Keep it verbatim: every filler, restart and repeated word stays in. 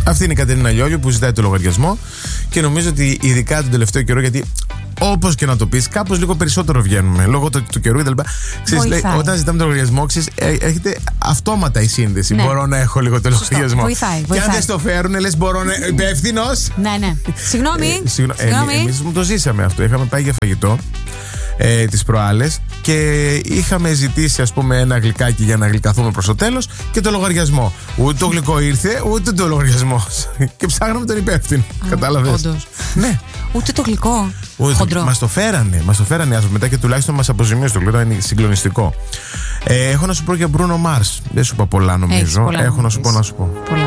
Αυτή είναι η Κατερίνα Λιόλιου που ζητάει το λογαριασμό και νομίζω ότι ειδικά τον τελευταίο καιρό, γιατί όπως και να το πεις, κάπως λίγο περισσότερο βγαίνουμε λόγω του, του καιρού κτλ. Όταν ζητάμε το λογαριασμό, ξέρεις, έρχεται αυτόματα η σύνδεση. Ναι. Μπορώ να έχω λίγο το λογαριασμό. Βοηθάει, βοηθάει. Και αν δεν στο φέρουν, λες μπορώ να. Υπεύθυνος. Ναι, ναι. Συγγνώμη. Ε, συγγνώ... ε, Εμείς το ζήσαμε αυτό. Είχαμε πάει για φαγητό ε, τις προάλλες και είχαμε ζητήσει, ας πούμε, ένα γλυκάκι για να γλυκαθούμε προς το τέλος και το λογαριασμό. Ούτε το γλυκό ήρθε, ούτε το λογαριασμό. Και ψάχναμε τον υπεύθυνο. Κατάλαβες. Όντως. Ναι. Ούτε το γλυκό. Μας το φέρανε. Μας το φέρανε οι άνθρωποι μετά και τουλάχιστον μας αποζημίωσε το γλυκό. Είναι συγκλονιστικό. Ε, έχω να σου πω για Bruno Mars. Δεν σου είπα πολλά νομίζω. Πολλά έχω να σου πω να σου πω. Πολλά.